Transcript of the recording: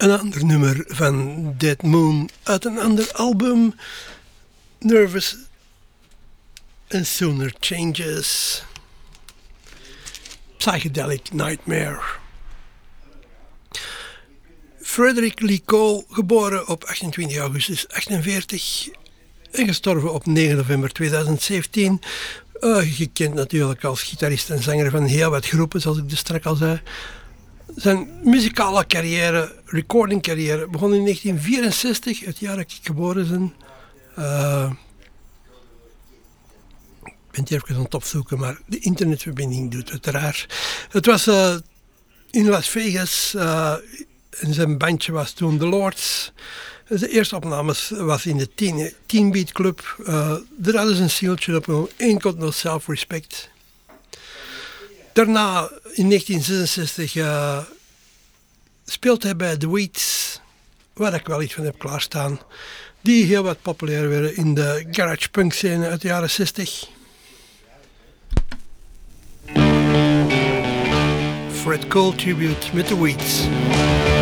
Een ander nummer van Dead Moon uit een ander album, Nervous and Sooner Changes. Psychedelic Nightmare. Frederick Lee Cole, geboren op 28 augustus 1948 en gestorven op 9 november 2017. Gekend natuurlijk als gitarist en zanger van heel wat groepen, zoals ik dus straks al zei. Zijn muzikale carrière, recording carrière, begon in 1964, het jaar dat ik geboren ben. Ik ben het even aan het opzoeken, maar de internetverbinding doet het raar. Het was in Las Vegas en zijn bandje was toen The Lords. De eerste opnames was in de Teen Beat Club. Daar hadden ze een singeltje op, Ain't Got No Self-Respect. Daarna, in 1966, speelt hij bij The Weeds, waar ik wel iets van heb klaarstaan, die heel wat populair werden in de garage punk scene uit de jaren 60. Fred Cole tribute met The Weeds.